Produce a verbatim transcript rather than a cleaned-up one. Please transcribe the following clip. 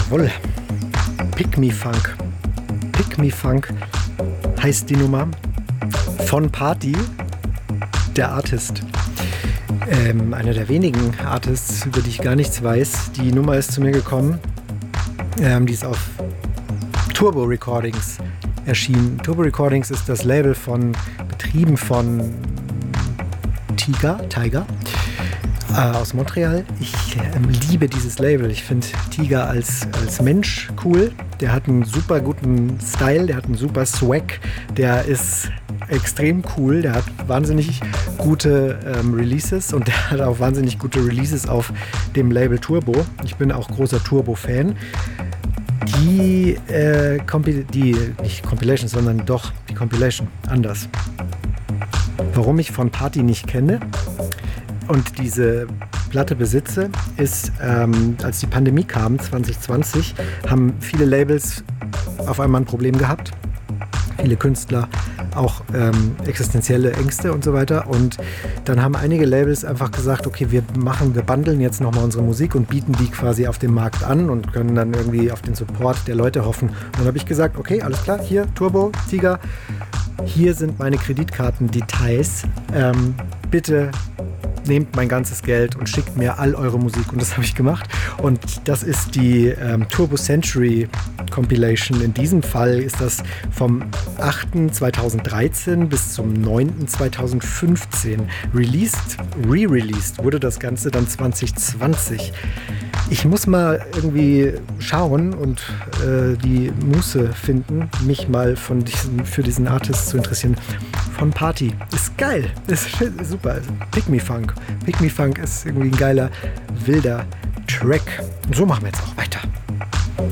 Jawohl. Pick Me Funk. Pick Me Funk heißt die Nummer von Party, der Artist. Ähm, einer der wenigen Artists, über die ich gar nichts weiß. Die Nummer ist zu mir gekommen. Ähm, die ist auf Turbo Recordings erschienen. Turbo Recordings ist das Label von, betrieben von Tiger, Tiger äh, aus Montreal. Ich ähm, liebe dieses Label. Ich finde Tiger als, als Mensch cool. Der hat einen super guten Style, der hat einen super Swag. Der ist extrem cool. Der hat wahnsinnig gute ähm, Releases und der hat auch wahnsinnig gute Releases auf dem Label Turbo. Ich bin auch großer Turbo-Fan. Die, äh, Compi- die, nicht Compilation, sondern doch die Compilation, anders. Warum ich von Party nicht kenne und diese Platte besitze, ist, ähm, als die Pandemie kam, zwanzig zwanzig, haben viele Labels auf einmal ein Problem gehabt. Viele Künstler, auch ähm, existenzielle Ängste und so weiter. Und dann haben einige Labels einfach gesagt, okay, wir machen, wir bundeln jetzt nochmal unsere Musik und bieten die quasi auf dem Markt an und können dann irgendwie auf den Support der Leute hoffen. Und dann habe ich gesagt, okay, alles klar, hier, Turbo, Tiger, hier sind meine Kreditkartendetails. Ähm, bitte nehmt mein ganzes Geld und schickt mir all eure Musik. Und das habe ich gemacht. Und das ist die ähm, Turbo Century Compilation. In diesem Fall ist das vom achten zweitausenddreizehn bis zum neunten zweitausendfünfzehn. Released, re-released wurde das Ganze dann zwanzig zwanzig. Ich muss mal irgendwie schauen und äh, die Muße finden, mich mal von diesen, für diesen Artist zu interessieren. Von Party. Ist geil. Ist super. Pick Me Funk. Pick Me Funk ist irgendwie ein geiler, wilder Track. Und so machen wir jetzt auch weiter.